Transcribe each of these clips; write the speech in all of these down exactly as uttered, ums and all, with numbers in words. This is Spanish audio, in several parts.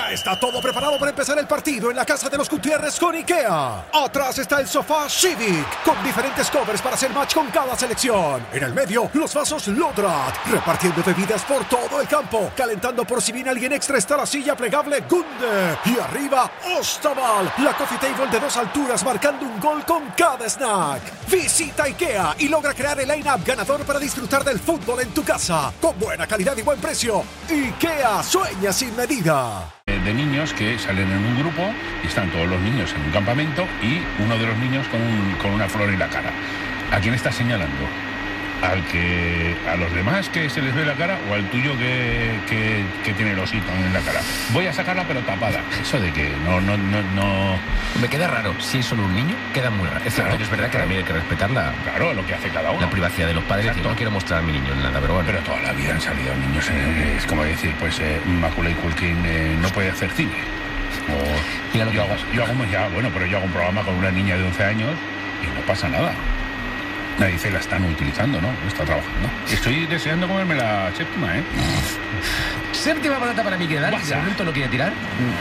Ya está todo preparado para empezar el partido en la casa de los Gutiérrez con IKEA. Atrás está el sofá Civic, con diferentes covers para hacer match con cada selección. En el medio, los vasos Lodrat, repartiendo bebidas por todo el campo. Calentando por si viene alguien extra está la silla plegable Gunde. Y arriba, Ostaval, la coffee table de dos alturas marcando un gol con cada snack. Visita IKEA y logra crear el line-up ganador para disfrutar del fútbol en tu casa. Con buena calidad y buen precio. IKEA, sueña sin medida. De niños que salen en un grupo y están todos los niños en un campamento y uno de los niños con, un, con una flor en la cara. ¿A quién estás señalando? ¿Al que, a los demás que se les ve la cara o al tuyo que, que, que tiene el osito en la cara? Voy a sacarla pero tapada. Eso de que no, no, no, no... Me queda raro. Si es solo un niño, queda muy raro. Es, claro, es verdad que claro. También hay que respetar la... Claro, lo que hace cada uno. La privacidad de los padres. Yo no quiero mostrar a mi niño nada, pero bueno. Pero toda la vida han salido niños. Eh, es como decir, pues eh, Macaulay Culkin eh, no puede hacer cine. O, Mira lo que yo, hago, yo hago... Ya, bueno, pero yo hago un programa con una niña de once años y no pasa nada. Nadie dice, la están utilizando, ¿no? Está trabajando. Estoy deseando comerme la séptima, ¿eh? Séptima patata para mí, ¿queda? ¿De momento no quiere tirar?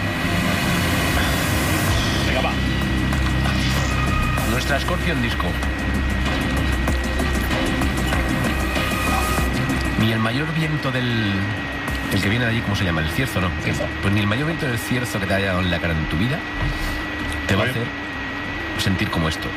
Venga, va. Nuestra Scorpion Disco. Ni el mayor viento del... El que viene de allí, ¿cómo se llama? El cierzo, ¿no? Cierzo. Pues ni el mayor viento del cierzo que te haya dado en la cara en tu vida te va a hacer sentir como esto.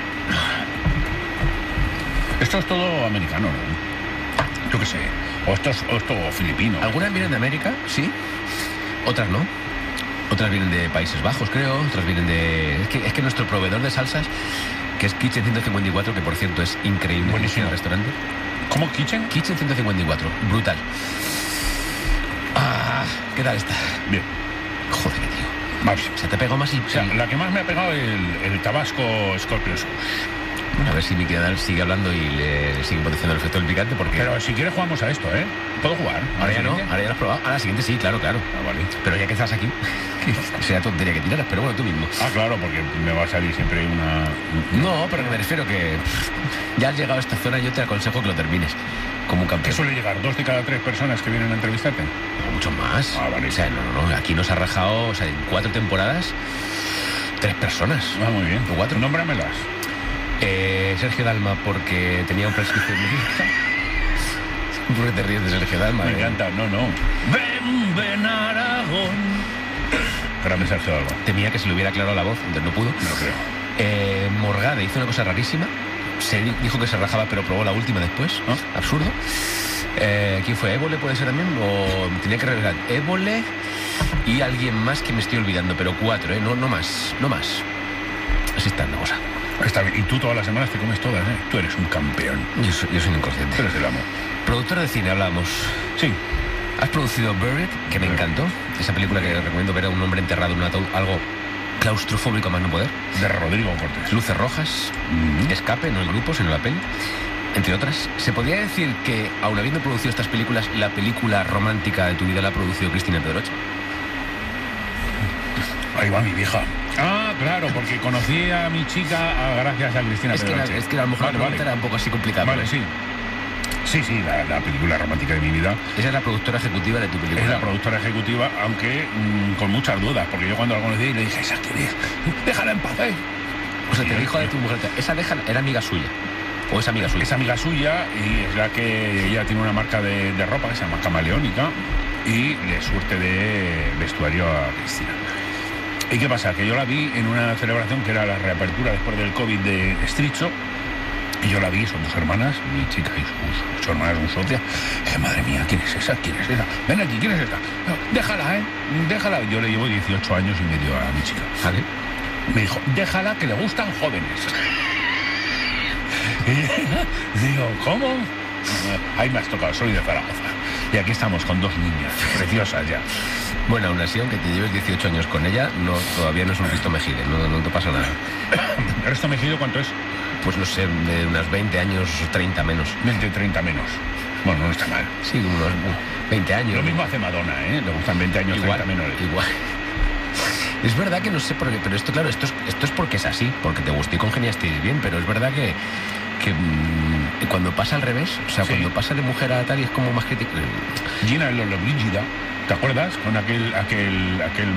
Esto es todo americano, ¿no? Yo qué sé. O esto es, o esto filipino. Algunas vienen de América, sí. Otras no. Otras vienen de Países Bajos, creo. Otras vienen de... Es que, es que nuestro proveedor de salsas, que es Kitchen ciento cincuenta y cuatro, que por cierto es increíble. Buenísimo. En el restaurante. ¿Cómo Kitchen? Kitchen ciento cincuenta y cuatro. Brutal. Ah, ¿qué tal está? Bien. Joder, tío. Más. Se te pegó más el... O sea, la que más me ha pegado es el, el Tabasco Scorpion Sauce. Bueno, a ver si mi Nadal sigue hablando y le sigue potenciando el efecto del picante, porque... Pero si quieres jugamos a esto, ¿eh? ¿Puedo jugar? Ahora ya no, ahora ya lo has probado. A la siguiente sí, claro, claro. Ah, vale. Pero ya que estás aquí, sería tontería que tiraras, pero bueno, tú mismo. Ah, claro, porque me va a salir siempre una... No, pero me refiero que ya has llegado a esta zona y yo te aconsejo que lo termines como un campeón. ¿Qué suele llegar? ¿Dos de cada tres personas que vienen a entrevistarte? No, mucho más. Ah, vale. O sea, no, no, no, aquí nos ha rajado, o sea, en cuatro temporadas, tres personas. Ah, muy bien. O cuatro. Nómbramelas. Eh, Sergio Dalma, porque tenía un prescripción médica. ¿Por qué te ríes de Sergio Dalma? Me eh? encanta, no, no. Ven, ven Aragón. Grande Sergio Dalma. Temía que se le hubiera aclarado la voz, entonces no pudo. No creo. Eh, Morgade hizo una cosa rarísima. Se dijo que se rajaba, pero probó la última después. ¿Ah? Absurdo. Eh, ¿Quién fue? ¿Évole puede ser también? O tenía que revelar Évole y alguien más que me estoy olvidando, pero cuatro, ¿eh? No, no más, no más. Así está la cosa. Está bien. Y tú todas las semanas te comes todas, ¿eh? Tú eres un campeón. Yo soy, yo soy un inconsciente. Tú eres el amo. Productor de cine, hablamos. Sí. Has producido Buried, que me encantó. Esa película que recomiendo ver a un hombre enterrado en un ataúd, algo claustrofóbico más no poder. De Rodrigo Cortés. Luces rojas, Mm-hmm. Escape, no el grupo, sino la peli, entre otras. ¿Se podría decir que, aun habiendo producido estas películas, la película romántica de tu vida la ha producido Cristina Pedroche? Ahí va mi vieja. Ah, claro, porque conocí a mi chica a, gracias a Cristina Es que, Pedroche. la, es que a lo mejor Vale, la vale. pregunta era un poco así complicada. Vale, sí. Sí, sí, la, la película romántica de mi vida. Esa es la productora ejecutiva de tu película. Es la productora ejecutiva, aunque mmm, con muchas dudas, porque yo cuando la conocí le dije, ¿esa quién es? Déjala en paz, ¿eh? O sea, te Y- dijo de tu mujer, esa déjala, era amiga suya. O es amiga suya. Es amiga suya y es la que ella tiene una marca de, de ropa que se llama Camaleónica y le surte de vestuario a Cristina. ¿Y qué pasa? Que yo la vi en una celebración que era la reapertura después del COVID de Estricho. Y yo la vi, son dos hermanas, mi chica y sus, sus hermanas son socias. Eh, madre mía, ¿quién es esa? ¿Quién es esa? Ven aquí, ¿quién es esta? No, déjala, ¿eh? Déjala. Yo le llevo dieciocho años y medio a mi chica. ¿Vale? Me dijo, déjala, que le gustan jóvenes. Y digo, ¿cómo? Ahí me has tocado, soy de Zaragoza. Y aquí estamos con dos niñas preciosas ya. Bueno, aún así, aunque te lleves dieciocho años con ella, no, todavía no es un Risto Mejide, no, no te pasa nada. ¿El resto Mejido cuánto es? Pues no sé, de unos veinte años, treinta menos. veinte, treinta menos. Bueno, no está mal. Sí, unos veinte años. Lo mismo hace Madonna, ¿eh? Le gustan veinte años, igual, treinta menos. Igual. Es verdad que no sé por qué, pero esto, claro, esto es, esto es porque es así, porque te gustó y congeniaste bien, pero es verdad que, que mmm, cuando pasa al revés, o sea, sí. Cuando pasa de mujer a tal y es como más crítico. Gina Lollobrigida, ¿te acuerdas? Con aquel, aquel, aquel